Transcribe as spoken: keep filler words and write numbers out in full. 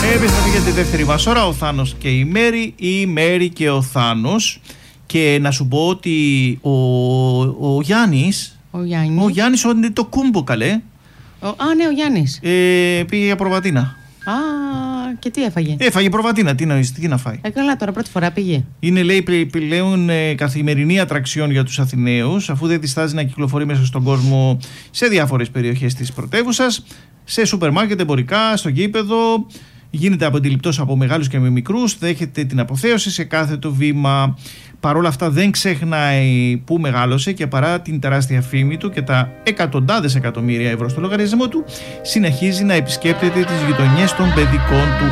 Επιστροφή για τη δεύτερη μας ώρα, ο Θάνος και η Μέρη, η Μέρη και ο Θάνος. Και να σου πω ότι ο, ο Γιάννης, ο Γιάννης, ο Γιάννης είναι το κούμπο καλέ. Ο, α, ναι, ο Γιάννης. Ε, πήγε για προβατίνα. Α, και τι έφαγε? Έφαγε προβατίνα, τι να, τι να φάει. Ε, καλά, τώρα πρώτη φορά πήγε. Είναι, λέει, πλέον ε, καθημερινή ατραξιόν για τους Αθηναίους, αφού δεν διστάζει να κυκλοφορεί μέσα στον κόσμο σε διάφορες περιοχές της πρωτεύουσας, σε σούπερ μάρκετ, εμπορικά, στο γήπεδο. Γίνεται αντιληπτός από μεγάλους και με μικρούς, δέχεται την αποθέωση σε κάθε το βήμα. Παρ' όλα αυτά δεν ξεχνάει που μεγάλωσε και παρά την τεράστια φήμη του και τα εκατοντάδες εκατομμύρια ευρώ στο λογαριασμό του, συνεχίζει να επισκέπτεται τις γειτονιές των παιδικών του